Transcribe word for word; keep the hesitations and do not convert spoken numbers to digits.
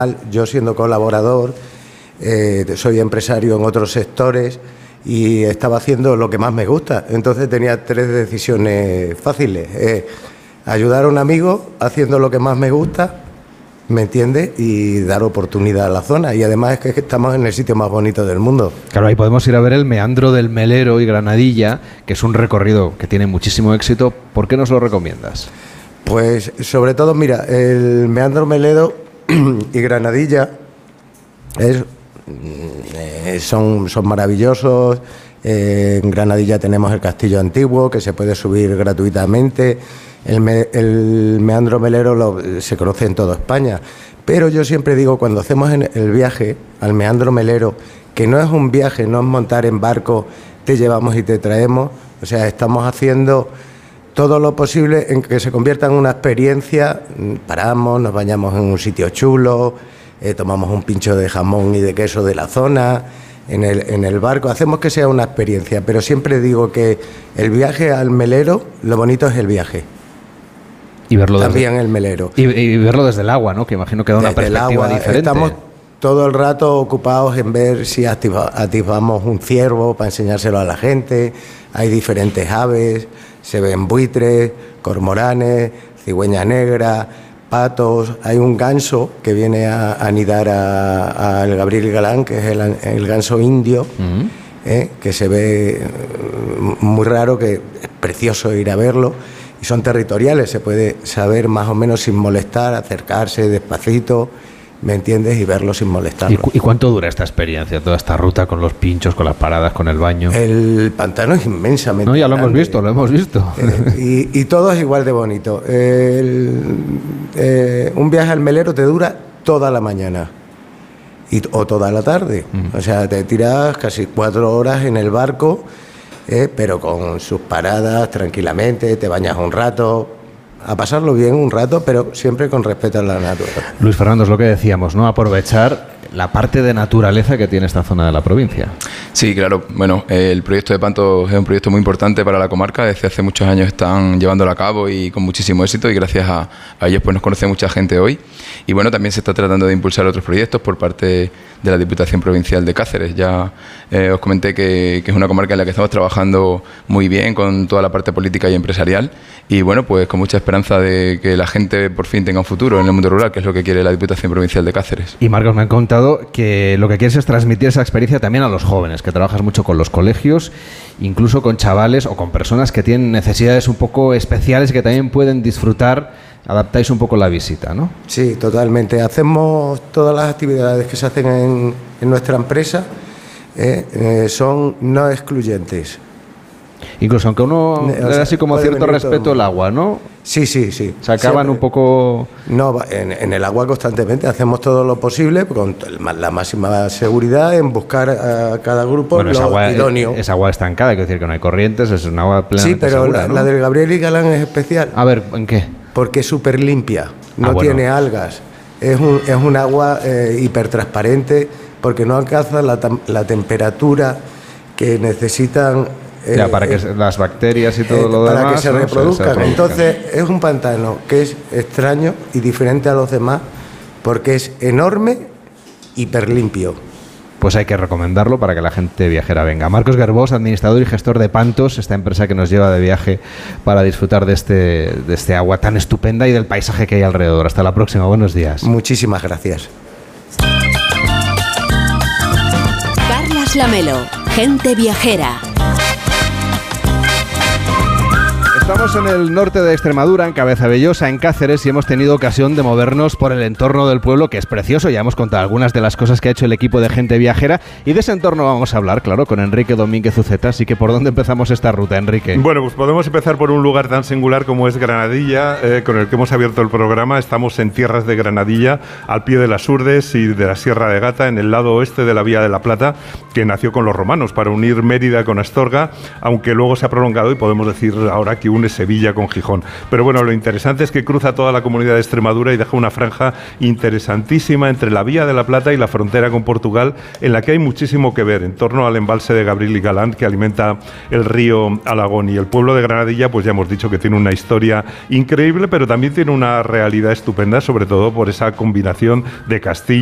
Yo siendo colaborador, eh, soy empresario en otros sectores y estaba haciendo lo que más me gusta. Entonces tenía tres decisiones fáciles. Eh, ayudar a un amigo haciendo lo que más me gusta, ¿me entiendes? Y dar oportunidad a la zona. Y además es que estamos en el sitio más bonito del mundo. Claro, ahí podemos ir a ver el meandro del Melero y Granadilla, que es un recorrido que tiene muchísimo éxito. ¿Por qué nos lo recomiendas? Pues sobre todo, mira, el meandro Melero y Granadilla es, eh, son, son maravillosos. Eh, en Granadilla tenemos el castillo antiguo que se puede subir gratuitamente. El, me, el meandro Melero lo, se conoce en toda España, pero yo siempre digo, cuando hacemos el viaje al meandro Melero, que no es un viaje, no es montar en barco, te llevamos y te traemos. O sea, estamos haciendo todo lo posible en que se convierta en una experiencia. Paramos, nos bañamos en un sitio chulo, eh, tomamos un pincho de jamón y de queso de la zona, en el, en el barco, hacemos que sea una experiencia, pero siempre digo que el viaje al Melero, lo bonito es el viaje. Y verlo también desde, el Melero. Y, y verlo desde el agua, ¿no? Que imagino que da una Desde perspectiva el agua, diferente. Estamos todo el rato ocupados en ver si activa, activamos un ciervo para enseñárselo a la gente. Hay diferentes aves, se ven buitres, cormoranes, cigüeña negra, patos. Hay un ganso que viene a, a anidar al Gabriel Galán, que es el, el ganso indio, uh-huh. eh, que se ve muy raro, que es precioso ir a verlo. Y son territoriales, se puede saber más o menos sin molestar, acercarse despacito, ¿me entiendes? Y verlo sin molestarlo. ¿Y, cu- ¿Y cuánto dura esta experiencia, toda esta ruta con los pinchos, con las paradas, con el baño? El pantano es inmensamente No, ya lo grande. hemos visto, lo hemos visto. Eh, y, y todo es igual de bonito. El, eh, un viaje al Melero te dura toda la mañana y, o toda la tarde. Mm. O sea, te tiras casi cuatro horas en el barco, eh, pero con sus paradas tranquilamente, te bañas un rato, a pasarlo bien un rato, pero siempre con respeto a la naturaleza. Luis Fernando, es lo que decíamos, ¿no? Aprovechar la parte de naturaleza que tiene esta zona de la provincia. Sí, claro. Bueno, el proyecto de Pantos es un proyecto muy importante para la comarca. Desde hace muchos años están llevándolo a cabo y con muchísimo éxito, y gracias a, a ellos pues nos conoce mucha gente hoy. Y bueno, también se está tratando de impulsar otros proyectos por parte de la Diputación Provincial de Cáceres. Ya eh, os comenté que, que es una comarca en la que estamos trabajando muy bien con toda la parte política y empresarial, y bueno, pues con mucha esperanza de que la gente por fin tenga un futuro en el mundo rural, que es lo que quiere la Diputación Provincial de Cáceres. Y Marcos, me han contado que lo que quieres es transmitir esa experiencia también a los jóvenes, que trabajas mucho con los colegios, incluso con chavales o con personas que tienen necesidades un poco especiales y que también pueden disfrutar. Adaptáis un poco la visita, ¿no? Sí, totalmente. Hacemos todas las actividades que se hacen en, en nuestra empresa, eh, eh, son no excluyentes. Incluso aunque uno le da así como cierto respeto al agua, ¿no? Sí, sí, sí. Se acaban Siempre. un poco... No, en, en el agua constantemente hacemos todo lo posible con la máxima seguridad en buscar a cada grupo bueno, lo es agua, idóneo. Es agua estancada, quiero decir que no hay corrientes, es un agua plenamente Sí, pero segura, la, ¿no? la del Gabriel y Galán es especial. A ver, ¿en qué? Porque es súper limpia, no ah, bueno. tiene algas. Es un, es un agua eh, hipertransparente porque no alcanza la, la temperatura que necesitan... Eh, ya, para que eh, las bacterias y todo eh, lo para demás... que se, ¿no? reproduzcan. se, se reproduzcan. Entonces, es un pantano que es extraño y diferente a los demás porque es enorme, hiperlimpio. Pues hay que recomendarlo para que la gente viajera venga. Marcos Gerbós, administrador y gestor de Pantos, esta empresa que nos lleva de viaje para disfrutar de este, de este agua tan estupenda y del paisaje que hay alrededor. Hasta la próxima, buenos días. Muchísimas gracias. Carlas Lamelo, gente viajera. Estamos en el norte de Extremadura, en Cabezabellosa, en Cáceres, y hemos tenido ocasión de movernos por el entorno del pueblo, que es precioso. Ya hemos contado algunas de las cosas que ha hecho el equipo de Gente Viajera, y de ese entorno vamos a hablar, claro, con Enrique Domínguez Uceta. Así que, ¿por dónde empezamos esta ruta, Enrique? Bueno, pues podemos empezar por un lugar tan singular como es Granadilla, eh, con el que hemos abierto el programa. Estamos en tierras de Granadilla, al pie de las Urdes y de la Sierra de Gata, en el lado oeste de la Vía de la Plata, que nació con los romanos para unir Mérida con Astorga, aunque luego se ha prolongado y podemos decir ahora que une Sevilla con Gijón. Pero bueno, lo interesante es que cruza toda la comunidad de Extremadura y deja una franja interesantísima entre la Vía de la Plata y la frontera con Portugal, en la que hay muchísimo que ver en torno al embalse de Gabriel y Galán, que alimenta el río Alagón. Y el pueblo de Granadilla, pues ya hemos dicho que tiene una historia increíble, pero también tiene una realidad estupenda, sobre todo por esa combinación de castillo